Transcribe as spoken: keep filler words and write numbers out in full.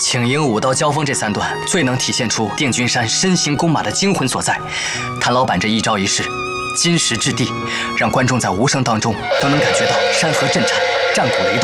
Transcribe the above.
请缨、舞刀、交锋这三段最能体现出定军山身形弓马的精魂所在。谭老板这一招一式，金石掷地，让观众在无声当中都能感觉到山河震颤，战鼓雷动。